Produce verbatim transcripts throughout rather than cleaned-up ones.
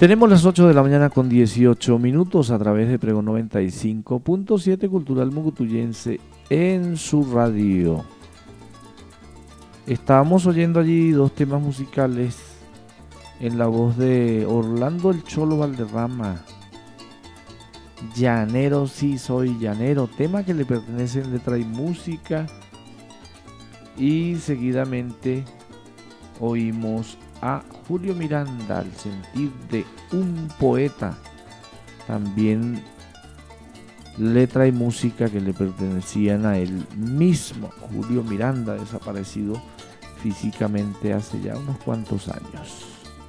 Tenemos las ocho de la mañana con dieciocho minutos a través de Pregón noventa y cinco punto siete Cultural Mucutuyense en su radio. Estábamos oyendo allí dos temas musicales en la voz de Orlando El Cholo Valderrama. Llanero, sí soy llanero, tema que le pertenece en letra y música. Y seguidamente oímos a Julio Miranda, Al sentir de un poeta, también letra y música que le pertenecían a él mismo. Julio Miranda, desaparecido físicamente hace ya unos cuantos años.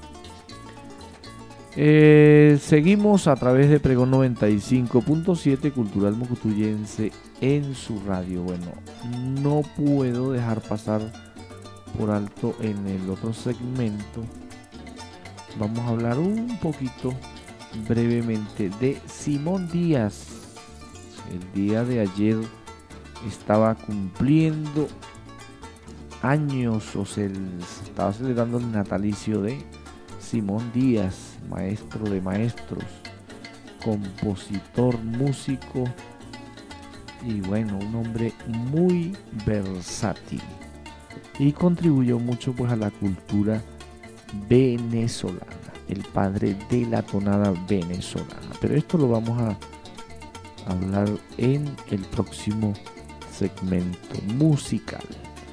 Eh, seguimos a través de Pregón noventa y cinco punto siete Cultural Mucutuyense en su radio. Bueno, no puedo dejar pasar por alto en el otro segmento. Vamos a hablar un poquito brevemente de Simón Díaz. El día de ayer estaba cumpliendo años, o se estaba celebrando el natalicio de Simón Díaz, maestro de maestros, compositor, músico y bueno, un hombre muy versátil, y contribuyó mucho pues a la cultura venezolana, el padre de la tonada venezolana. Pero esto lo vamos a hablar en el próximo segmento musical.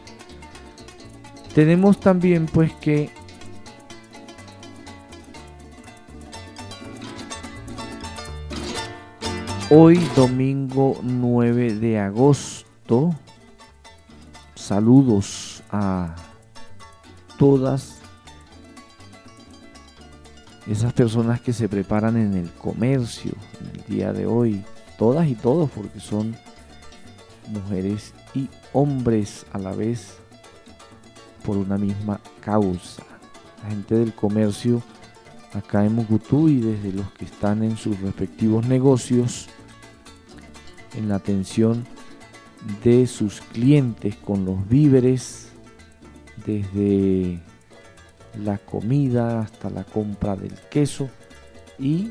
Tenemos también pues que hoy domingo nueve de agosto, saludos a todas esas personas que se preparan en el comercio en el día de hoy, todas y todos, porque son mujeres y hombres a la vez por una misma causa. La gente del comercio acá en Mucutú y desde los que están en sus respectivos negocios, en la atención de sus clientes con los víveres, desde la comida hasta la compra del queso, y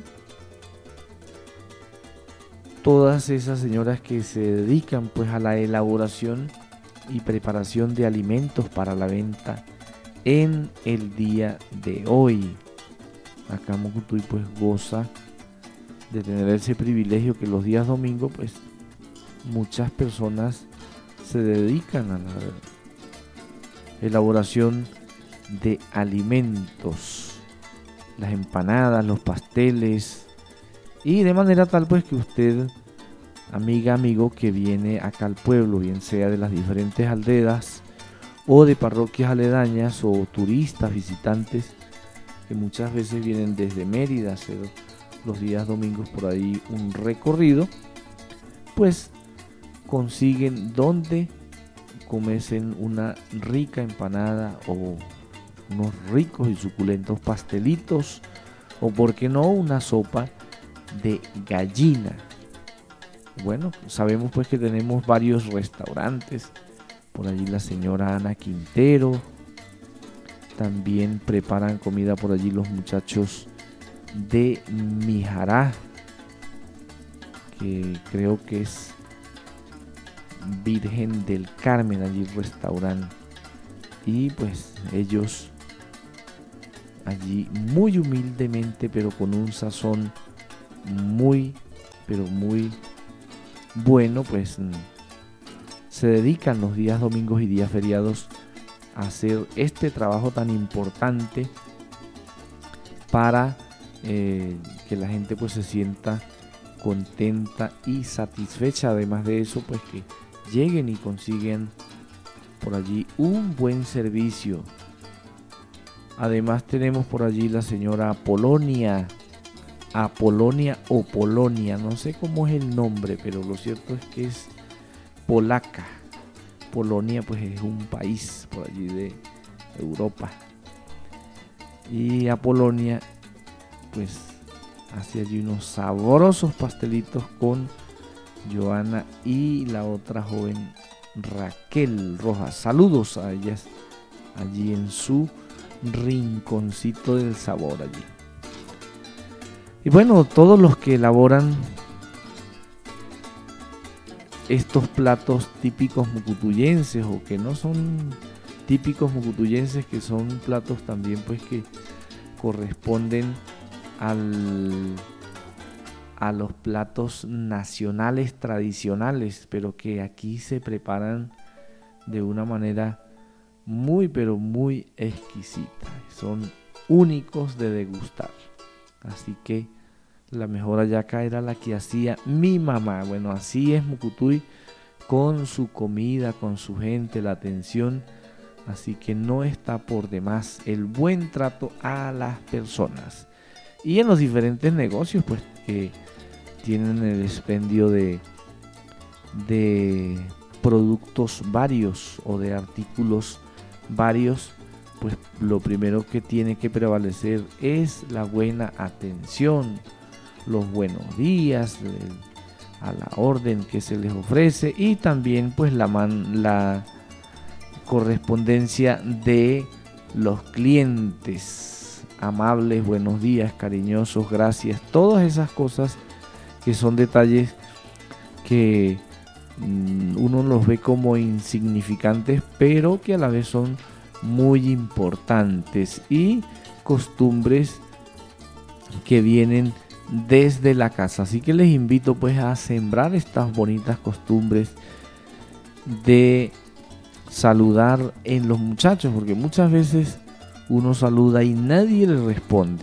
todas esas señoras que se dedican pues a la elaboración y preparación de alimentos para la venta en el día de hoy. Acá Mucutuy pues goza de tener ese privilegio que los días domingos pues muchas personas se dedican a la elaboración de alimentos, las empanadas, los pasteles, y de manera tal pues que usted, amiga, amigo, que viene acá al pueblo, bien sea de las diferentes aldeas o de parroquias aledañas, o turistas, visitantes que muchas veces vienen desde Mérida a hacer los días domingos por ahí un recorrido, pues consiguen donde comersen una rica empanada o unos ricos y suculentos pastelitos, o por qué no una sopa de gallina. Bueno, sabemos pues que tenemos varios restaurantes, por allí la señora Ana Quintero, también preparan comida por allí los muchachos de Mijará, que creo que es Virgen del Carmen, allí el restaurante, y pues ellos allí muy humildemente, pero con un sazón muy, pero muy bueno, pues se dedican los días domingos y días feriados a hacer este trabajo tan importante para eh, que la gente pues se sienta contenta y satisfecha. Además de eso, pues que lleguen y consiguen por allí un buen servicio. Además tenemos por allí la señora Polonia, Apolonia o Polonia, no sé cómo es el nombre, pero lo cierto es que es polaca. Polonia pues es un país por allí de Europa, y Apolonia pues hace allí unos sabrosos pastelitos con Joana y la otra joven Raquel Rojas. Saludos a ellas allí en su rinconcito del sabor allí. Y bueno, todos los que elaboran estos platos típicos mucutuyenses o que no son típicos mucutuyenses, que son platos también pues que corresponden al, a los platos nacionales tradicionales, pero que aquí se preparan de una manera muy pero muy exquisita, son únicos de degustar. Así que la mejor hallaca era la que hacía mi mamá. Bueno, así es Mucutuy, con su comida, con su gente, la atención. Así que no está por demás el buen trato a las personas. Y en los diferentes negocios, pues, que tienen el expendio de, de productos varios o de artículos varios, pues lo primero que tiene que prevalecer es la buena atención, los buenos días, el, a la orden que se les ofrece, y también pues la, man, la correspondencia de los clientes amables, buenos días, cariñosos, gracias, todas esas cosas que son detalles que mmm, uno los ve como insignificantes, pero que a la vez son muy importantes, y costumbres que vienen desde la casa. Así que les invito pues a sembrar estas bonitas costumbres de saludar en los muchachos, porque muchas veces uno saluda y nadie le responde,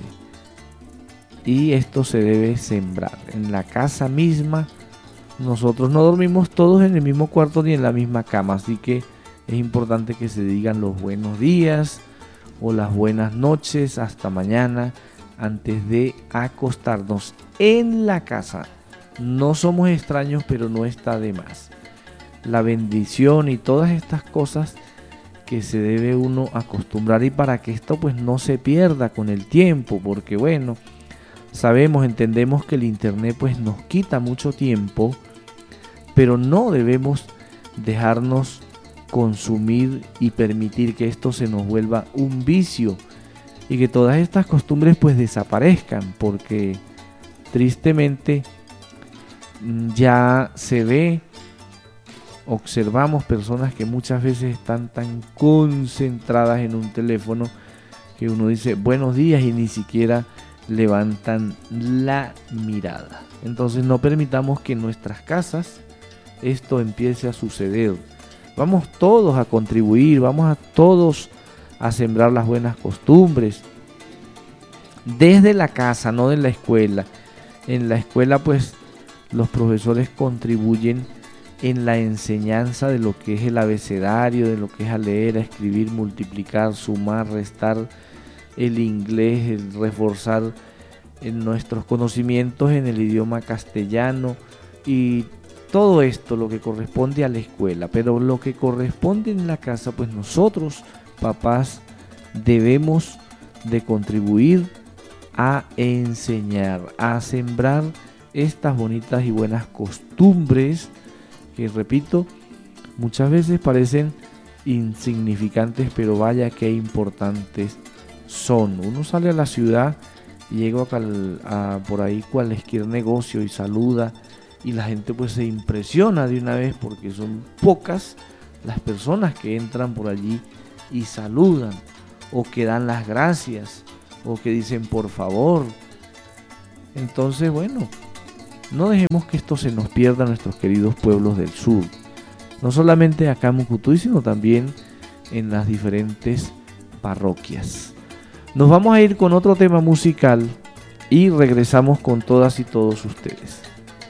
y esto se debe sembrar en la casa misma. Nosotros no dormimos todos en el mismo cuarto ni en la misma cama, así que es importante que se digan los buenos días o las buenas noches, hasta mañana, antes de acostarnos en la casa. No somos extraños, pero no está de más. La bendición y todas estas cosas que se debe uno acostumbrar, y para que esto pues no se pierda con el tiempo, porque bueno, sabemos, entendemos que el internet pues nos quita mucho tiempo, pero no debemos dejarnos consumir y permitir que esto se nos vuelva un vicio y que todas estas costumbres pues desaparezcan, porque tristemente ya se ve, observamos personas que muchas veces están tan concentradas en un teléfono que uno dice buenos días y ni siquiera levantan la mirada. Entonces no permitamos que en nuestras casas esto empiece a suceder. Vamos todos a contribuir, vamos a todos a sembrar las buenas costumbres desde la casa, no de la escuela. En la escuela pues los profesores contribuyen en la enseñanza de lo que es el abecedario, de lo que es a leer, a escribir, multiplicar, sumar, restar, el inglés, el reforzar en nuestros conocimientos en el idioma castellano y todo esto, lo que corresponde a la escuela. Pero lo que corresponde en la casa, pues nosotros, papás, debemos de contribuir a enseñar, a sembrar estas bonitas y buenas costumbres que, repito, muchas veces parecen insignificantes, pero vaya que importantes son. Uno sale a la ciudad y llega a, a por ahí cualquier negocio y saluda, y la gente pues se impresiona de una vez, porque son pocas las personas que entran por allí y saludan, o que dan las gracias, o que dicen por favor. Entonces bueno, no dejemos que esto se nos pierda a nuestros queridos pueblos del sur, no solamente acá en Mucutuy, sino también en las diferentes parroquias. Nos vamos a ir con otro tema musical y regresamos con todas y todos ustedes.